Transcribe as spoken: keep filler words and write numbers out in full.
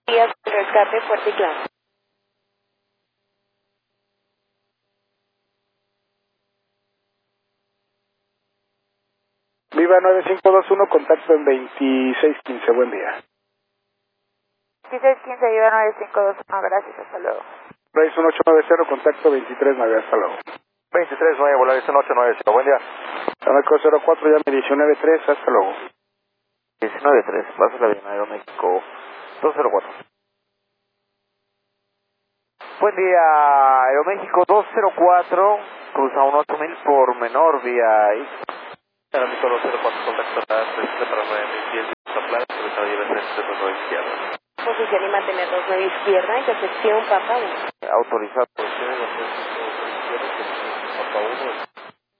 días, rescate fuerte y claro. Viva nueve cinco dos uno, contacto en veintiséis quince, buen día. veintiséis quince, Viva nueve cinco dos uno, gracias, hasta luego. Raíz uno ocho nueve cero, contacto veintitrés nueve, hasta luego. veintitrés nueve, Volaris uno ocho nueve cero, buen día. Aeroméxico cero cuatro, llame diecinueve tres, hasta luego. diecinueve tres, paso la bien, Aeroméxico dos cero cuatro. Buen día, Aeroméxico dos cero cuatro, cruza uno ocho mil por menor vía I. Aeroméxico dos cero cuatro, contacto para para nueve mil pies de Zaplana, cruzado y tres nueve izquierda. Posición y mantener dos nueve izquierda, intersección Papa uno. Autorizado, posiciones dos nueve izquierda, Papa uno.